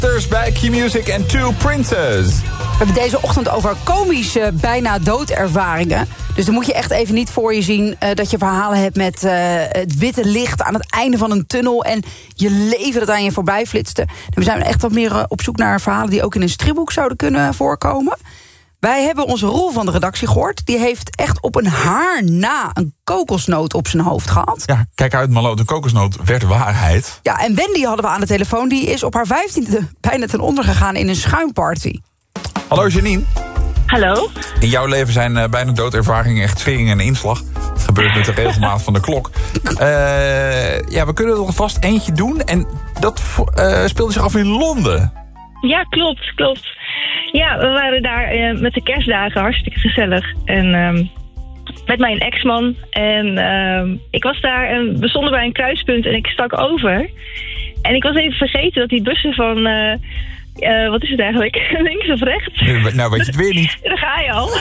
Actors bij Q-Music en Two Princes. We hebben deze ochtend over komische bijna doodervaringen. Dus dan moet je echt even niet voor je zien dat je verhalen hebt met het witte licht aan het einde van een tunnel en je leven dat aan je voorbij flitste. We zijn echt wat meer op zoek naar verhalen die ook in een stripboek zouden kunnen voorkomen. Wij hebben onze Roel van de redactie gehoord. Die heeft echt op een haar na een kokosnoot op zijn hoofd gehad. Ja, kijk uit Malo, de kokosnoot werd waarheid. Ja, en Wendy hadden we aan de telefoon. Die is op haar 15e bijna ten onder gegaan in een schuimparty. Hallo Janine. Hallo. In jouw leven zijn bijna doodervaringen echt schering en inslag. Het gebeurt met de regelmaat van de klok. Ja, we kunnen er alvast eentje doen. En dat speelde zich af in Londen. Ja, klopt. Ja, we waren daar met de kerstdagen, hartstikke gezellig. En met mijn ex-man. En ik was daar en we stonden bij een kruispunt en ik stak over. En ik was even vergeten dat die bussen van... wat is het eigenlijk? Links of rechts? Nou, weet je het weer niet. Daar ga je al.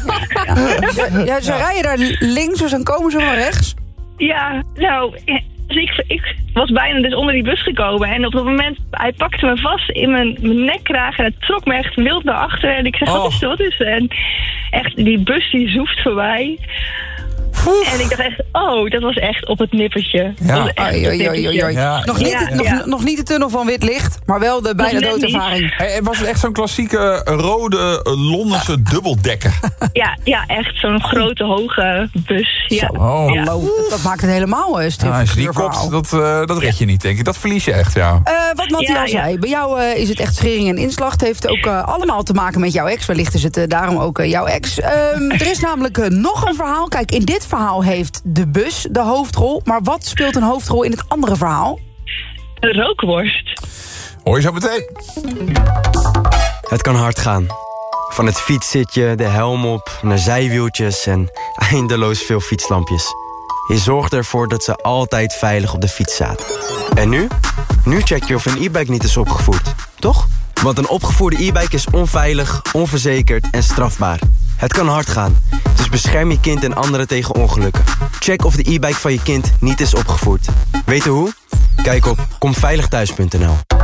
Ja, ze rijden daar links, dus dan komen ze van rechts. Ja, nou... Dus ik was bijna dus onder die bus gekomen. En op dat moment, hij pakte me vast in mijn nekkraag. En het trok me echt wild naar achteren. En ik zeg, wat is het? En echt, die bus die zoeft voorbij. En ik dacht echt, dat was echt op het nippertje. Ja. Ja. Nog niet de tunnel van wit licht, maar wel de bijna doodervaring. Was het echt zo'n klassieke rode Londense dubbeldekker? Ja, echt zo'n grote, hoge bus. Ja. Dat maakt het helemaal stripfiguur. Als je die kopt, dat red je niet, denk ik. Dat verlies je echt, ja. Wat Mattie al zei, bij jou is het echt schering en inslag. Het heeft ook allemaal te maken met jouw ex. Wellicht is het daarom ook jouw ex. Er is namelijk nog een verhaal. Kijk, in dit verhaal heeft de bus de hoofdrol. Maar wat speelt een hoofdrol in het andere verhaal? Een rookworst. Hoor je zo meteen. Het kan hard gaan. Van het fietszitje, de helm op, naar zijwieltjes en eindeloos veel fietslampjes. Je zorgt ervoor dat ze altijd veilig op de fiets zaten. En nu? Nu check je of een e-bike niet is opgevoerd, toch? Want een opgevoerde e-bike is onveilig, onverzekerd en strafbaar. Het kan hard gaan, dus bescherm je kind en anderen tegen ongelukken. Check of de e-bike van je kind niet is opgevoerd. Weet je hoe? Kijk op komveiligthuis.nl.